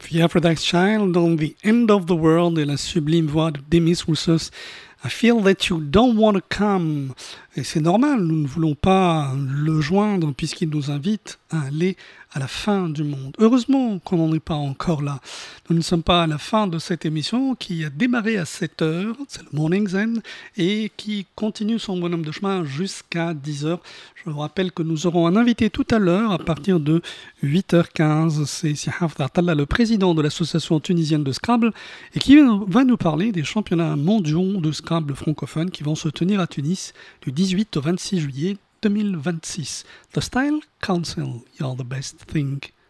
The Aphrodite's Child on The End of the World et la sublime voix de Demis Roussos. I feel that you don't want to come. Et c'est normal, nous ne voulons pas le joindre puisqu'il nous invite à aller à la fin du monde. Heureusement qu'on n'en est pas encore là. Nous ne sommes pas à la fin de cette émission qui a démarré à 7h, c'est le Morning Zen, et qui continue son bonhomme de chemin jusqu'à 10h. Je vous rappelle que nous aurons un invité tout à l'heure à partir de 8h15. C'est Sihaf Dartallah, le président de l'association tunisienne de Scrabble, et qui va nous parler des championnats mondiaux de Scrabble francophone qui vont se tenir à Tunis du 18 au 26 juillet 2026. The Style Council, you're the best thing.